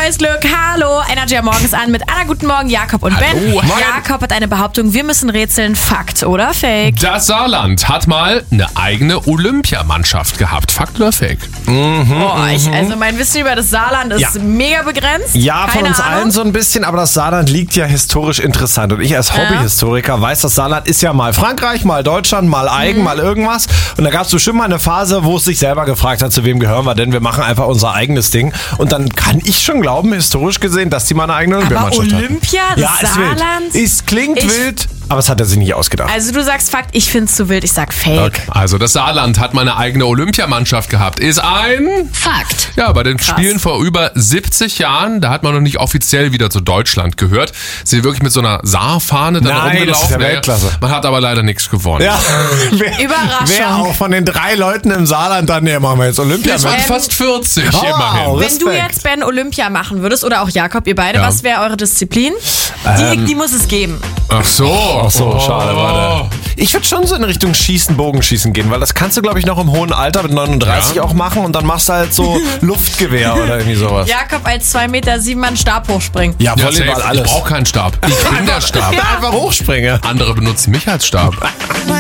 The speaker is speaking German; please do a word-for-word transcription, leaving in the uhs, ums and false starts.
neues Glück. Hallo, Energy am Morgen ist an mit Anna. Guten Morgen, Jakob und Ben. Hallo. Jakob hat eine Behauptung, wir müssen rätseln. Fakt oder Fake? Das Saarland hat mal eine eigene Olympiamannschaft gehabt. Fakt oder Fake? Boah, ich, also mein Wissen über das Saarland ist Ja. mega begrenzt. Ja, von Keine uns Ahnung. allen so ein bisschen, aber das Saarland liegt ja historisch interessant. Und ich als Hobbyhistoriker weiß, das Saarland ist ja mal Frankreich, mal Deutschland, mal eigen, Mhm. mal irgendwas. Und da gab es bestimmt mal eine Phase, wo es sich selber gefragt hat, zu wem gehören wir denn? Wir machen einfach unser eigenes Ding. Und dann kann ich schon glauben, historisch gesehen, dass die mal eine eigene Aber Olympiamannschaft hatten. Olympia, das Ja, ist wild. Saarland? Es klingt Ich- wild, aber es hat er sich nicht ausgedacht. Also du sagst Fakt, ich find's zu wild, ich sag Fake. Okay. Also das Saarland hat mal eine eigene Olympiamannschaft gehabt. Ist ein... Fakt. Ja, bei den Spielen vor über siebzig Jahren, da hat man noch nicht offiziell wieder zu Deutschland gehört. Sie wirklich mit so einer Saarfahne dann Nein, das ist rumgelaufen. ja Weltklasse. Man hat aber leider nichts gewonnen. Ja, wer, Überraschung. wer auch von den drei Leuten im Saarland dann, nee, machen wir jetzt Olympia Es waren mit. fast vierzig Oh, immerhin. Wenn du Respekt. jetzt, Ben, Olympia machen würdest, oder auch Jakob, ihr beide, Ja. was wäre eure Disziplin? Die, die muss es geben. Ach so. Ach So, schade, warte. Ich würde schon so in Richtung Schießen, Bogenschießen gehen, weil das kannst du, glaube ich, noch im hohen Alter mit neununddreißig Ja. auch machen und dann machst du halt so Luftgewehr oder irgendwie sowas. Jakob als zwei Meter sieben Mann Stab hochspringen. Ja, Ja, Volleyball, safe. alles. Ich brauche keinen Stab. Ich bin der Stab. Einfach hochspringen. Andere benutzen mich als Stab.